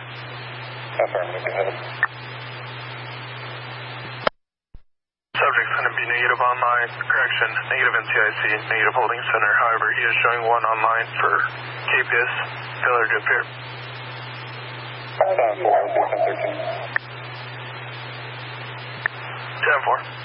Affirmative, go ahead. Subject's going to be negative online, correction, negative NCIC, negative holding center. However, he is showing 1 online for KPS, failure to appear. 10-4, 13. 10-4.